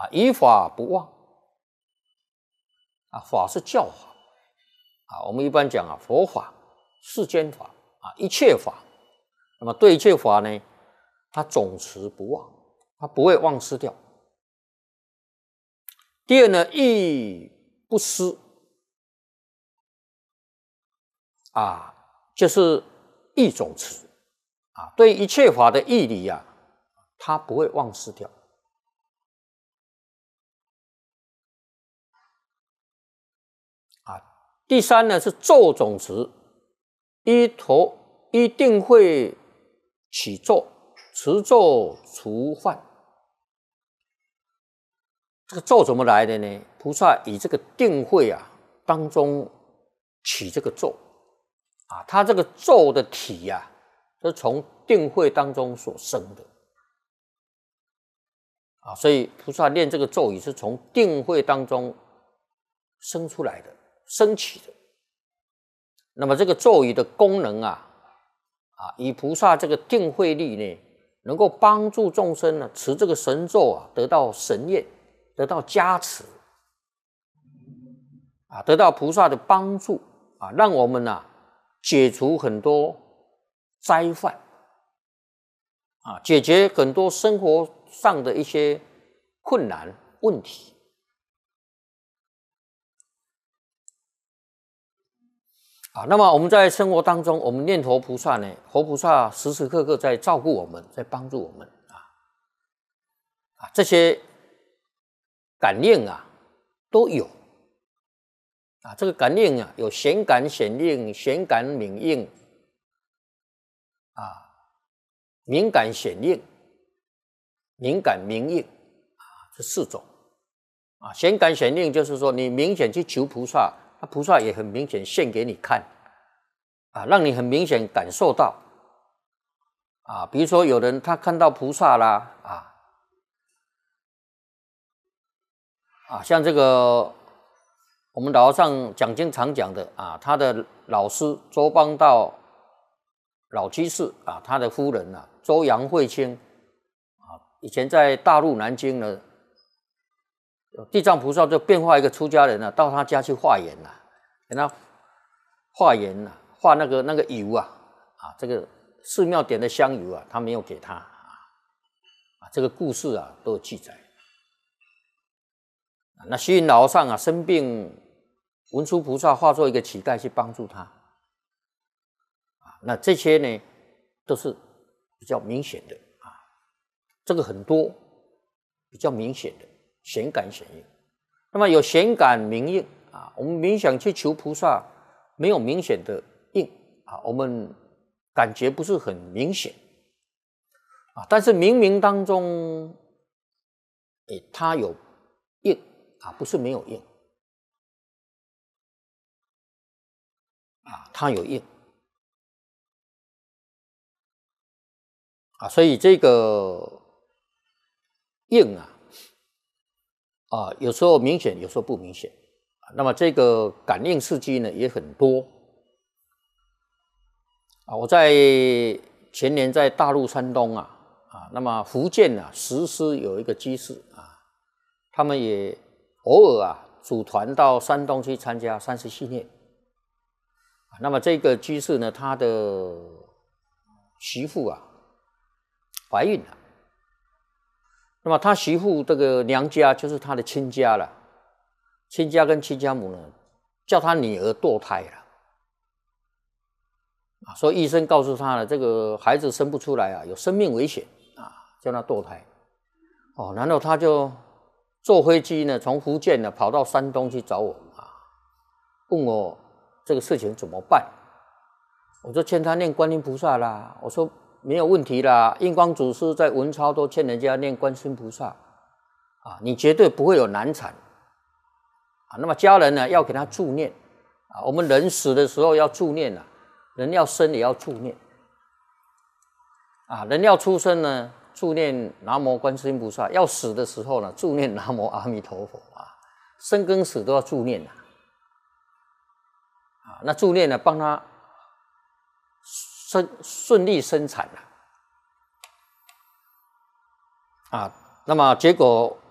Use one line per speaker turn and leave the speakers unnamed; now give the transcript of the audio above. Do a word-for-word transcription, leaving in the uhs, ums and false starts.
啊，以法不忘啊，法是教法啊，我们一般讲啊，佛法、世间法啊，一切法。那么对一切法呢，它总持不忘，它不会忘失掉。第二呢，义不失啊，就是义总持啊，对一切法的义理啊，它不会忘失掉。啊，第三呢是咒总持，一头一定会起咒，持咒除患。这个咒怎么来的呢？菩萨以这个定慧啊当中起这个咒啊，他这个咒的体啊，是从定慧当中所生的啊，所以菩萨念这个咒语是从定慧当中生出来的、升起的。那么这个咒语的功能啊，啊，以菩萨这个定慧力呢，能够帮助众生呢持这个神咒啊，得到神验。得到加持啊，得到菩萨的帮助啊，让我们啊解除很多灾患啊，解决很多生活上的一些困难问题啊。那么我们在生活当中，我们念佛菩萨呢，佛菩萨时时刻刻在照顾我们，在帮助我们啊啊这些。感应啊，都有啊。这个感应啊，有显感显应、显感敏应啊，敏感显应、敏感明应啊，这四种啊。显感显应就是说，你明显去求菩萨，那菩萨也很明显现给你看啊，让你很明显感受到啊。比如说，有人他看到菩萨啦啊。啊，像这个我们老和尚讲经常讲的啊，他的老师周邦道老居士啊，他的夫人啊周杨慧清啊，以前在大陆南京呢，地藏菩萨就变化一个出家人啊，到他家去化缘呐、啊，给他化缘呐、啊，化那个那个油啊啊，这个寺庙点的香油啊，他没有给他啊，啊，这个故事啊都有记载。那虚云老和尚啊生病，文殊菩萨化作一个乞丐去帮助他啊。那这些呢都是比较明显的啊，这个很多比较明显的显感显应。那么有显感明应啊，我们冥想去求菩萨，没有明显的应啊，我们感觉不是很明显啊，但是冥冥当中，诶，它有应。啊，不是没有应啊，它有应啊，所以这个应啊啊，有时候明显，有时候不明显啊。那么这个感应事迹呢也很多啊。我在前年在大陆山东啊啊，那么福建啊石狮有一个居士啊，他们也偶尔啊。组团到山东去参加三十系列，那么这个居士呢，他的媳妇啊怀孕了，那么他媳妇这个娘家就是他的亲家了，亲家跟亲家母呢，叫他女儿堕胎了，啊，所以医生告诉他了，这个孩子生不出来啊，有生命危险啊，叫他堕胎，哦，然后他就。坐飞机呢，从福建呢跑到山东去找我啊，问我这个事情怎么办？我说劝他念观音菩萨啦，我说没有问题啦，印光祖师在文钞都劝人家念观世音菩萨啊，你绝对不会有难产啊。那么家人呢要给他助念啊，我们人死的时候要助念啊，人要生也要助念啊，人要出生呢。助念南无观世音菩萨，要死的时候呢，助念南无阿弥陀佛啊，生跟死都要助念啊。啊，那助念呢，帮他生顺利生产了啊。那么结果